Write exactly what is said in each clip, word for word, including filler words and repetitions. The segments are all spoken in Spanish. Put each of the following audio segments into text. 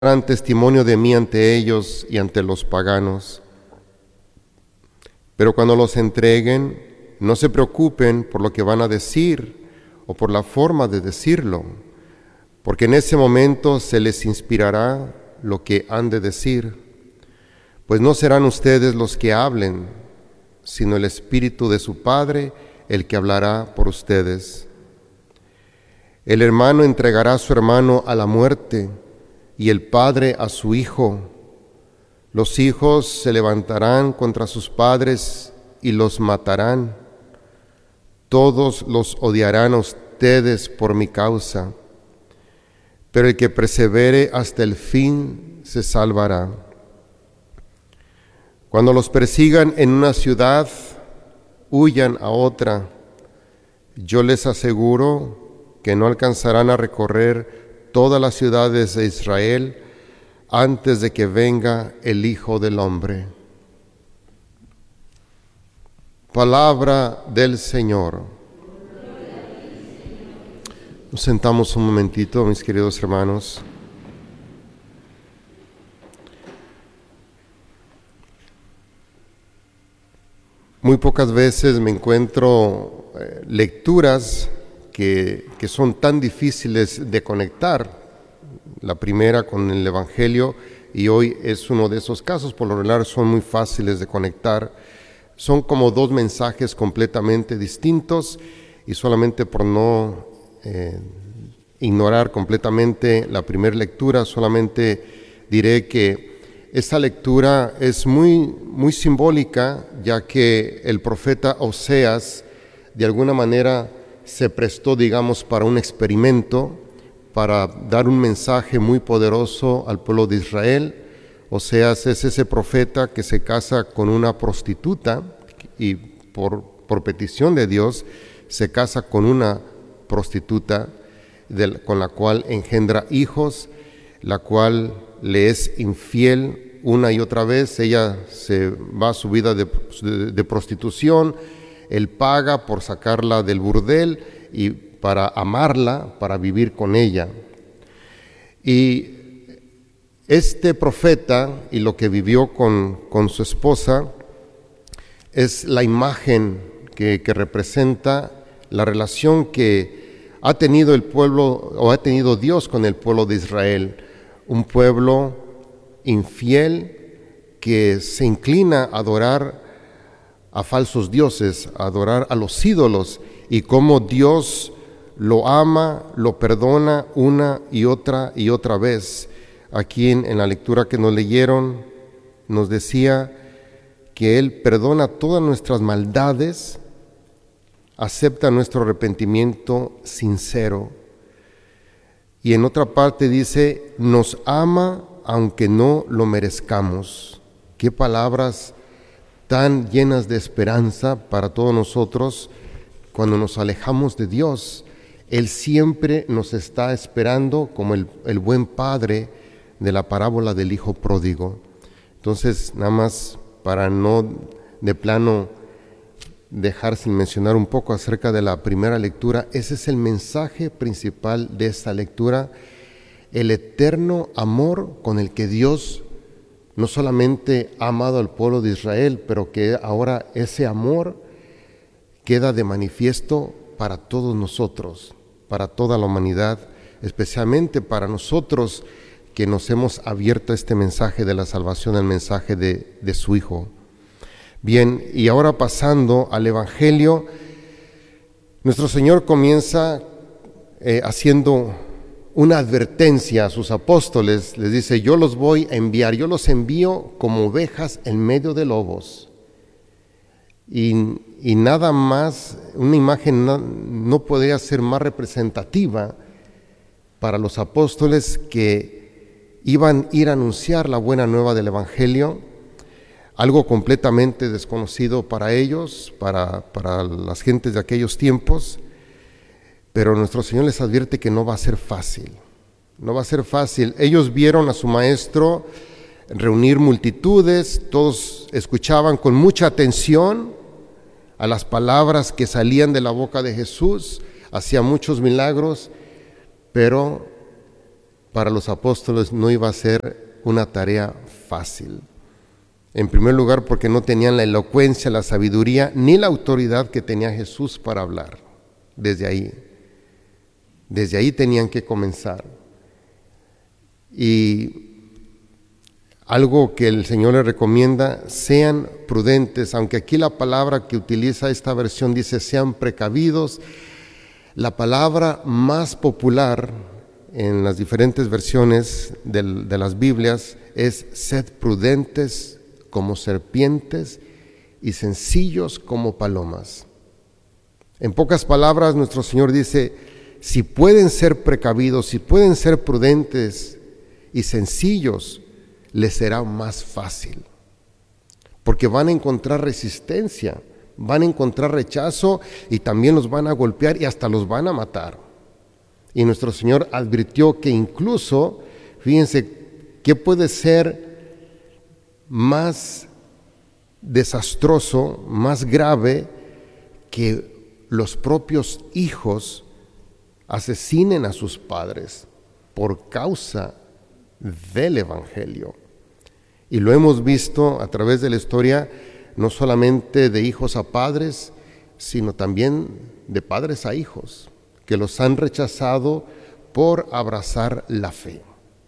darán testimonio de mí ante ellos y ante los paganos. Pero cuando los entreguen, no se preocupen por lo que van a decir o por la forma de decirlo, porque en ese momento se les inspirará lo que han de decir, pues no serán ustedes los que hablen, sino el Espíritu de su Padre el que hablará por ustedes. El hermano entregará a su hermano a la muerte, y el padre a su hijo. Los hijos se levantarán contra sus padres y los matarán. Todos los odiarán a ustedes por mi causa, pero el que persevere hasta el fin se salvará. Cuando los persigan en una ciudad, huyan a otra. Yo les aseguro que no alcanzarán a recorrer todas las ciudades de Israel antes de que venga el Hijo del Hombre. Palabra del Señor. Nos sentamos un momentito, mis queridos hermanos. Muy pocas veces me encuentro eh, lecturas Que, que son tan difíciles de conectar. La primera con el Evangelio, y hoy es uno de esos casos. Por lo regular son muy fáciles de conectar. Son como dos mensajes completamente distintos, y solamente por no eh, ignorar completamente la primera lectura, solamente diré que esta lectura es muy, muy simbólica, ya que el profeta Oseas de alguna manera se prestó, digamos, para un experimento, para dar un mensaje muy poderoso al pueblo de Israel. Oseas es ese profeta que se casa con una prostituta y por, por petición de Dios se casa con una prostituta de, con la cual engendra hijos, la cual le es infiel una y otra vez. Ella se va a su vida de, de, de prostitución. Él paga por sacarla del burdel y para amarla, para vivir con ella. Y este profeta y lo que vivió con, con su esposa es la imagen que, que representa la relación que ha tenido el pueblo, o ha tenido Dios con el pueblo de Israel. Un pueblo infiel que se inclina a adorar a falsos dioses, a adorar a los ídolos, y cómo Dios lo ama, lo perdona una y otra y otra vez. Aquí en, en la lectura que nos leyeron nos decía que Él perdona todas nuestras maldades, acepta nuestro arrepentimiento sincero, y en otra parte dice, nos ama aunque no lo merezcamos. Qué palabras tan llenas de esperanza para todos nosotros cuando nos alejamos de Dios. Él siempre nos está esperando como el, el buen padre de la parábola del hijo pródigo. Entonces, nada más para no de plano dejar sin mencionar un poco acerca de la primera lectura, ese es el mensaje principal de esta lectura, el eterno amor con el que Dios no solamente ha amado al pueblo de Israel, pero que ahora ese amor queda de manifiesto para todos nosotros, para toda la humanidad, especialmente para nosotros que nos hemos abierto a este mensaje de la salvación, el mensaje de, de su Hijo. Bien, y ahora pasando al Evangelio, nuestro Señor comienza eh, haciendo una advertencia a sus apóstoles. Les dice, yo los voy a enviar, yo los envío como ovejas en medio de lobos. Y, y nada más, una imagen no, no podría ser más representativa para los apóstoles que iban a ir a anunciar la buena nueva del Evangelio, algo completamente desconocido para ellos, para, para las gentes de aquellos tiempos. Pero nuestro Señor les advierte que no va a ser fácil, no va a ser fácil. Ellos vieron a su maestro reunir multitudes, todos escuchaban con mucha atención a las palabras que salían de la boca de Jesús, hacía muchos milagros, pero para los apóstoles no iba a ser una tarea fácil. En primer lugar, porque no tenían la elocuencia, la sabiduría, ni la autoridad que tenía Jesús para hablar. Desde ahí, desde ahí tenían que comenzar. Y algo que el Señor les recomienda, sean prudentes, aunque aquí la palabra que utiliza esta versión dice sean precavidos, la palabra más popular en las diferentes versiones de, de las Biblias es sed prudentes como serpientes y sencillos como palomas. En pocas palabras, nuestro Señor dice, si pueden ser precavidos, si pueden ser prudentes y sencillos, les será más fácil, porque van a encontrar resistencia, van a encontrar rechazo y también los van a golpear y hasta los van a matar. Y nuestro Señor advirtió que incluso, fíjense, ¿qué puede ser más desastroso, más grave que los propios hijos asesinen a sus padres por causa del Evangelio? Y lo hemos visto a través de la historia, no solamente de hijos a padres, sino también de padres a hijos, que los han rechazado por abrazar la fe.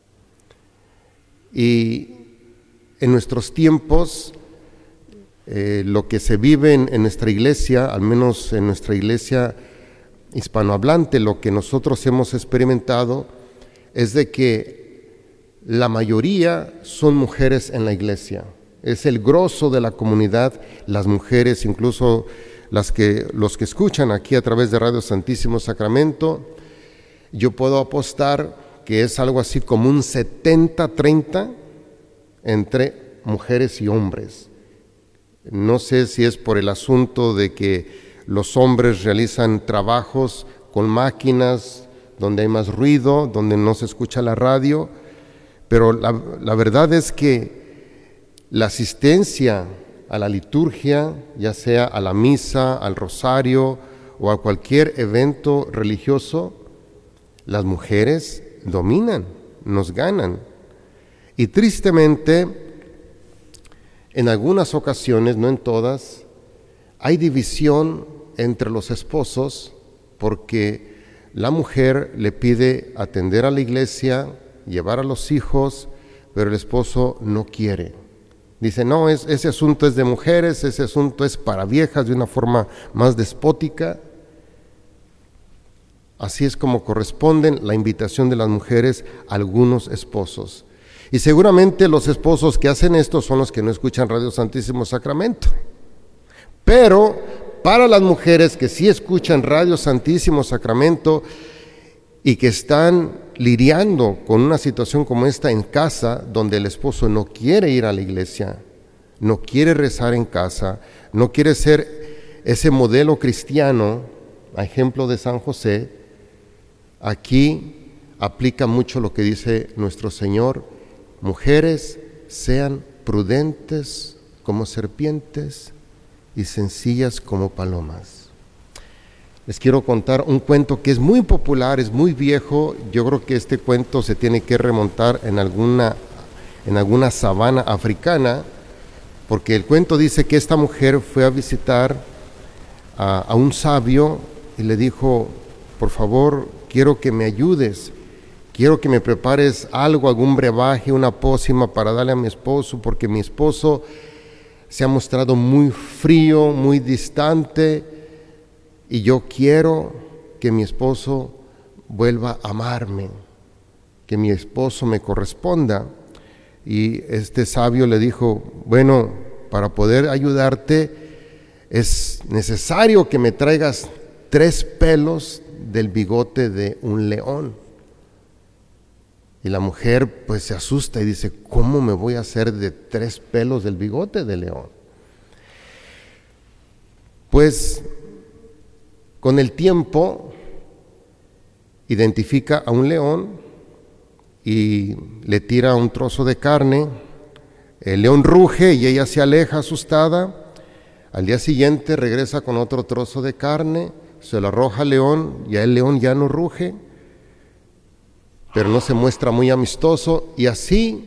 Y en nuestros tiempos, eh, lo que se vive en, en nuestra iglesia, al menos en nuestra iglesia hispanohablante, lo que nosotros hemos experimentado es de que la mayoría son mujeres en la iglesia. Es el grosso de la comunidad, las mujeres, incluso las que, los que escuchan aquí a través de Radio Santísimo Sacramento. Yo puedo apostar que es algo así como un setenta treinta entre mujeres y hombres. No sé si es por el asunto de que los hombres realizan trabajos con máquinas, donde hay más ruido, donde no se escucha la radio, pero la, la verdad es que la asistencia a la liturgia, ya sea a la misa, al rosario o a cualquier evento religioso, las mujeres dominan, nos ganan. Y tristemente, en algunas ocasiones, no en todas, hay división entre los esposos porque la mujer le pide atender a la iglesia, llevar a los hijos, pero el esposo no quiere. Dice, no, es, ese asunto es de mujeres, ese asunto es para viejas, de una forma más despótica. Así es como corresponden la invitación de las mujeres a algunos esposos. Y seguramente los esposos que hacen esto son los que no escuchan Radio Santísimo Sacramento. Pero para las mujeres que sí escuchan Radio Santísimo Sacramento y que están lidiando con una situación como esta en casa, donde el esposo no quiere ir a la iglesia, no quiere rezar en casa, no quiere ser ese modelo cristiano, a ejemplo de San José, aquí aplica mucho lo que dice nuestro Señor: mujeres, sean prudentes como serpientes y sencillas como palomas. Les quiero contar un cuento que es muy popular, es muy viejo. Yo creo que este cuento se tiene que remontar en alguna, en alguna sabana africana, porque el cuento dice que esta mujer fue a visitar a, a un sabio y le dijo: por favor, quiero que me ayudes, quiero que me prepares algo, algún brebaje, una pócima para darle a mi esposo, porque mi esposo se ha mostrado muy frío, muy distante, y yo quiero que mi esposo vuelva a amarme, que mi esposo me corresponda. Y este sabio le dijo: bueno, para poder ayudarte es necesario que me traigas tres pelos del bigote de un león. Y la mujer pues se asusta y dice: ¿cómo me voy a hacer de tres pelos del bigote de león? Pues con el tiempo identifica a un león y le tira un trozo de carne. El león ruge y ella se aleja asustada. Al día siguiente regresa con otro trozo de carne, se lo arroja al león y el león ya no ruge. pero no se muestra muy amistoso, y así